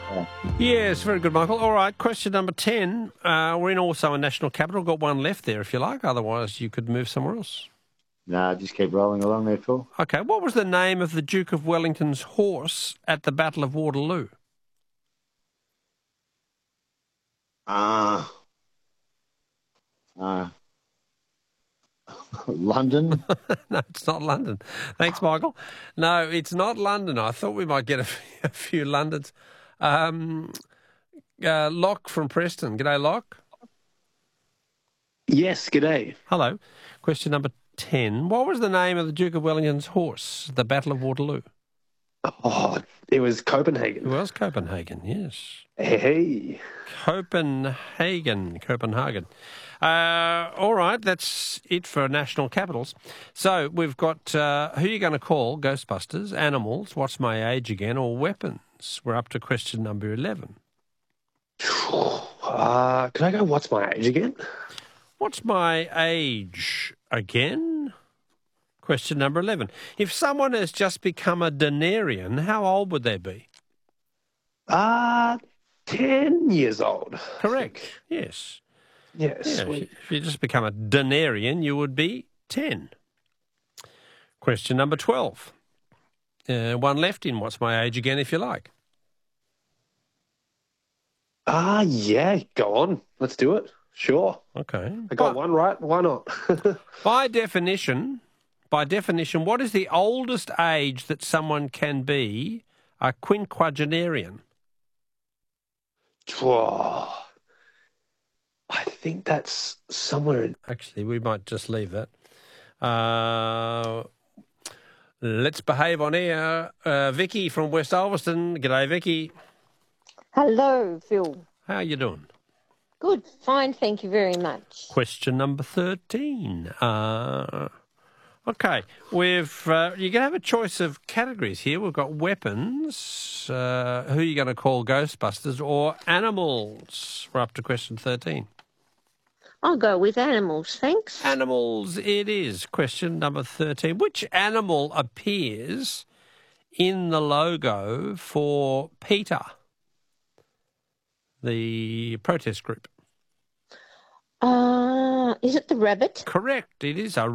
Yeah. Yes, very good, Michael. All right, question number 10. We're in also a national capital. Got one left there if you like. Otherwise, you could move somewhere else. Nah, just keep rolling along there, Phil. Okay, what was the name of the Duke of Wellington's horse at the Battle of Waterloo? Uh, London? No, it's not London. Thanks, Michael. No, it's not London. I thought we might get a few Londons. Locke from Preston. G'day, Locke. Yes, g'day. Hello. Question number 10. What was the name of the Duke of Wellington's horse at the Battle of Waterloo? Oh, it was Copenhagen. It was Copenhagen, yes. Hey. Copenhagen. All right, that's it for national capitals. So we've got who are you going to call? Ghostbusters, animals, what's my age again, or weapons? We're up to question number 11. Can I go, what's my age again? What's my age again? Question number 11. If someone has just become a denarian, how old would they be? 10 years old. Correct, yes. Yes. Yeah, if you just become a denarian, you would be 10. Question number 12. One left in what's my age again, if you like. Yeah, go on. Let's do it. Sure. Okay. I got one right. Why not? By definition, what is the oldest age that someone can be a quinquagenarian? Whoa. I think that's somewhere in... Actually, we might just leave that. Let's behave on air. Vicky from West Ulverston. G'day, Vicky. Hello, Phil. How are you doing? Good, fine, thank you very much. Question number 13. Okay, you're going to have a choice of categories here. We've got weapons, who are you going to call Ghostbusters, or animals? We're up to question 13. I'll go with animals, thanks. Animals it is. Question number 13. Which animal appears in the logo for PETA, the protest group? Is it the rabbit? Correct. It is a